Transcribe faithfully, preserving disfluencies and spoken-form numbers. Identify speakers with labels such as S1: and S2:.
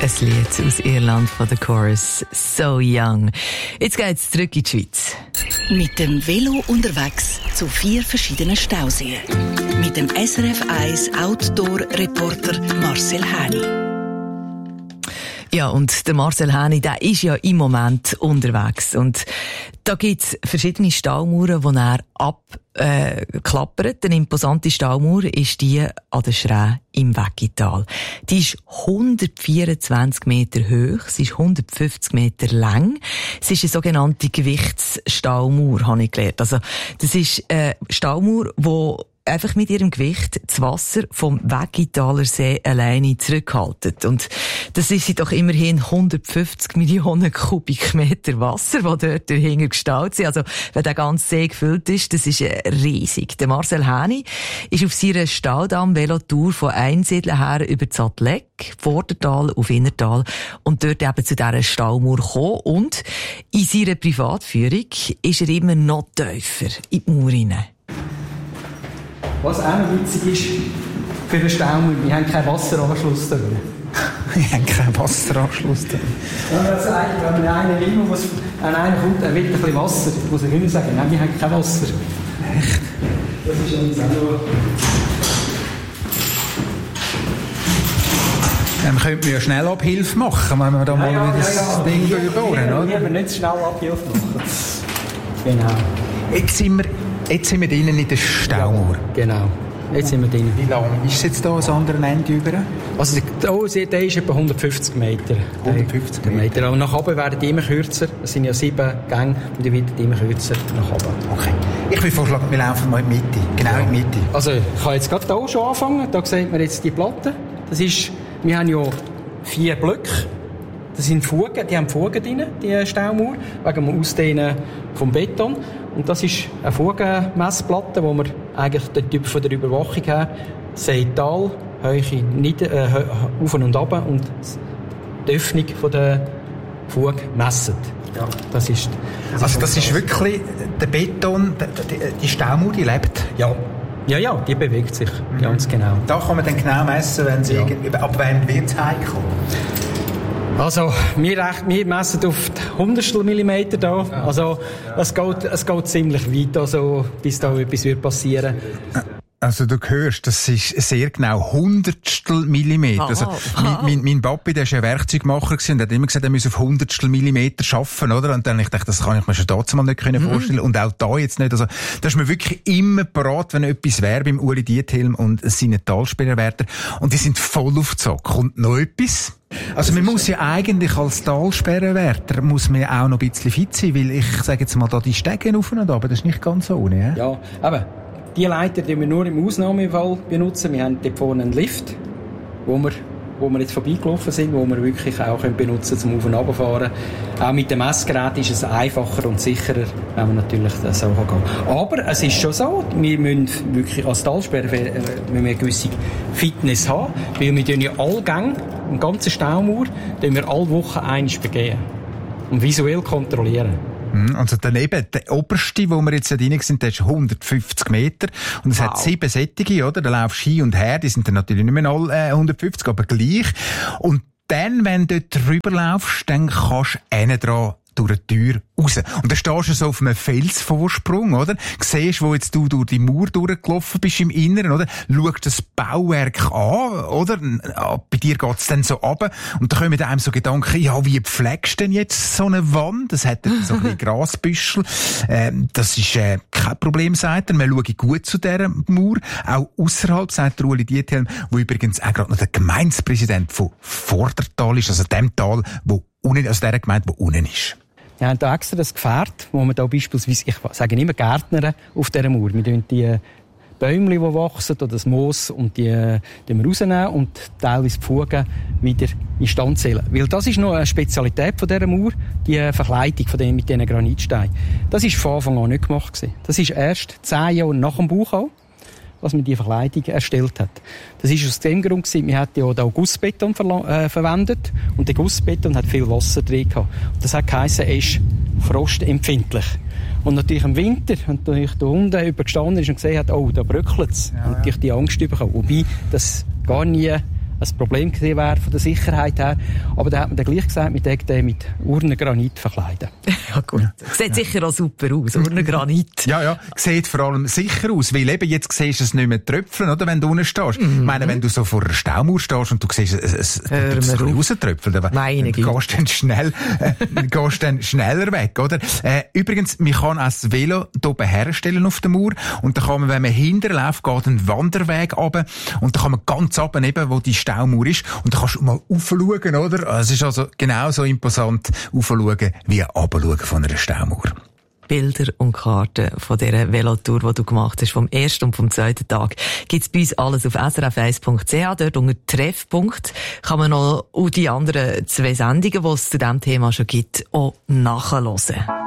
S1: Ein Lied aus Irland von The Chorus, «So Young». Jetzt geht's zurück in die Schweiz.
S2: Mit dem Velo unterwegs zu vier verschiedenen Stauseen. Mit dem S R F eins Outdoor-Reporter Marcel Häni.
S1: Ja, und der Marcel Häni, der ist ja im Moment unterwegs. Und da gibt's verschiedene Staumauern, die er abklappert. Äh, Eine imposante Staumauer ist die an der Schräh im Weggital. Die ist hundertvierundzwanzig Meter hoch, sie ist hundertfünfzig Meter lang. Sie ist eine sogenannte Gewichtsstaumauer, habe ich gelernt. Also, das ist eine Staumauer, die einfach mit ihrem Gewicht das Wasser vom Weggitaler See alleine zurückhalten. Und das ist sie doch immerhin hundertfünfzig Millionen Kubikmeter Wasser, die dort dahinter gestaut sind. Also, wenn der ganze See gefüllt ist, das ist riesig. Der Marcel Häni ist auf seiner Staudamm-Velotour von Einsiedeln her über das Adleck, Vordertal auf Innertal und dort eben zu dieser Staumauer gekommen. Und in seiner Privatführung ist er immer noch tiefer in die Mauer hinein.
S3: Was auch noch witzig ist für den Staumauer, wir haben keinen Wasseranschluss drin.
S4: Wir haben keinen Wasseranschluss drin.
S3: Wenn man sagt, wenn man einen immer, was an einen kommt, er will ein bisschen Wasser, muss er immer sagen, nein, wir haben kein Wasser.
S4: Echt?
S3: Das ist uns auch noch...
S4: Dann könnten wir ja schnell Abhilfe machen, wenn wir da mal
S3: ja, ja,
S4: das
S3: ja, ja.
S4: Ding durchbohren, oder?
S3: Wir nicht schnell Abhilfe machen. Genau.
S4: Jetzt sind wir, jetzt sind wir drinnen in der Staumauer.
S3: Genau. Jetzt sind wir drin.
S4: Wie lang ist es jetzt hier ans andere Ende über?
S3: Also der, der ist etwa hundertfünfzig Meter.
S4: hundertfünfzig Meter.
S3: Und nach oben werden die immer kürzer. Es sind ja sieben Gänge und die werden immer kürzer nach oben.
S4: Okay. Ich würde vorschlagen, wir laufen mal in die Mitte. Genau ja. in die Mitte.
S3: Also ich kann jetzt gerade hier schon anfangen. Da sieht man jetzt die Platte. Das ist, wir haben ja vier Blöcke. Das sind Fugen, die haben Fugen drin, die Staumauer, wegen dem Ausdehnen vom Beton. Und das ist eine Fugenmessplatte, wo wir eigentlich den Typ von der Überwachung haben. See, Tal, Höhe, nieder, äh, auf und ab und die Öffnung von der Fuge messen. Ja, das ist, das
S4: also
S3: ist
S4: das ist wirklich der Beton, die, die Staumauer, die lebt?
S3: Ja. Ja, ja, die bewegt sich, mhm. ganz genau.
S4: Da kann man dann genau messen, wenn sie
S3: ja.
S4: irgendwie, ab wann wird es heikel?
S3: Also, wir, recht, wir messen auf die Hundertstel Millimeter da. Ja. Also, es geht, es geht ziemlich weit, also, bis da etwas wird passieren.
S4: Also du hörst, das ist sehr genau Hundertstel Millimeter.
S1: Oh,
S4: also
S1: oh.
S4: mein, mein, mein Papi, der war ein Werkzeugmacher und hat immer gesagt, er müsse auf Hundertstel Millimeter schaffen, oder? Und dann ich dachte, das kann ich mir schon dazu mal nicht mm-hmm. vorstellen und auch da jetzt nicht. Also da ist man wirklich immer parat, wenn etwas wäre beim Uli Diethelm und seinen Talsperrwärter und die sind voll auf Zack. Und noch etwas? Also man muss ja eigentlich als Talsperrwärter muss man ja auch noch ein bisschen fit sein, weil ich sage jetzt mal da die Stege auf und ab, das ist nicht ganz ohne. Ja,
S3: ja aber die Leiter, die wir nur im Ausnahmefall benutzen, wir haben dort vorne einen Lift, wo wir, wo wir jetzt vorbeigelaufen sind, wo wir wirklich auch benutzen können, zum Auf- und Runterfahren. Auch mit dem Messgerät ist es einfacher und sicherer, wenn man natürlich das so gehen kann. Aber es ist schon so, wir müssen wirklich als Talsperre eine gewisse Fitness haben, weil wir ja alle Gänge, im ganzen Staumauer, wir alle Wochen einmal begehen und visuell kontrollieren.
S4: Also daneben, der oberste, wo wir jetzt drin sind, der ist hundertfünfzig Meter. Und es wow. hat sieben Sättige, oder? Da laufst du hin und her. Die sind dann natürlich nicht mehr alle äh, hundertfünfzig, aber gleich. Und dann, wenn du dort drüber laufst, dann kannst du innen dran durch die Tür raus. Und dann stehst du so auf einem Felsvorsprung, oder? Siehst, wo jetzt du durch die Mauer durchgelaufen bist im Inneren, oder? Schaust das Bauwerk an, oder? Bei dir geht's dann so runter. Und da kommen einem so Gedanken, ja, wie pflegst du denn jetzt so eine Wand? Das hat so ein bisschen Grasbüschel. Ähm, das ist äh, kein Problem, sagt er. Wir schauen gut zu dieser Mauer. Auch ausserhalb, sagt der Uli Diethelm, wo übrigens auch gerade noch der Gemeindepräsident von Vordertal ist, also dem Tal, wo unten, also der Gemeinde, wo unten ist.
S3: Wir haben hier extra das Gefährt, wo wir da beispielsweise, ich sage immer Gärtner auf dieser Mauer. Wir tun die Bäume, die wachsen, oder das Moos, und die, die wir rausnehmen und teilweise die Fugen wieder in Stand zählen. Weil das ist noch eine Spezialität von dieser Mauer, die Verkleidung von den, mit diesen Granitsteinen. Das war von Anfang an nicht gemacht gewesen. Das ist erst zehn Jahre nach dem Bauchau, was man die Verkleidung erstellt hat. Das ist aus dem Grund gewesen, wir hatten ja da Gussbeton verla- äh, verwendet und der Gussbeton hat viel Wasser drin gehabt. Und das hat geheissen, er ist frostempfindlich. Und natürlich im Winter, wenn natürlich der Hund übergestanden ist und gesehen hat, oh, da bröckelt es, ja, hat natürlich die Angst bekommen. Wobei das gar nie ein Problem gewesen wäre von der Sicherheit her. Aber da hat man dann gleich gesagt, man würde den mit Urnengranit verkleiden.
S1: Ja gut. Sieht sicher auch super aus, Urnengranit.
S4: Ja, ja. Sieht vor allem sicher aus, weil eben jetzt siehst du es nicht mehr tröpfeln, oder, wenn du unten stehst. Mhm. Ich meine, wenn du so vor einer Staumauer stehst und du siehst es, es, es ein rauströpfeln, dann, dann gehst du dann schnell, äh, gehst dann schneller weg, oder? Äh, übrigens, man kann auch das Velo hier oben herstellen auf der Mauer und dann kann man, wenn man hinterläuft, geht ein Wanderweg runter und dann kann man ganz runter eben, wo die Staumauer ist und dann kannst du mal raufschauen, oder? Es ist also genauso imposant raufschauen wie runterschauen von einer Staumauer.
S1: Bilder und Karten von dieser Velotour, die du gemacht hast, vom ersten und vom zweiten Tag, gibt's bei uns alles auf s r f eins punkt c h. Dort unter Treffpunkt kann man noch die anderen zwei Sendungen, die es zu diesem Thema schon gibt, auch nachhören.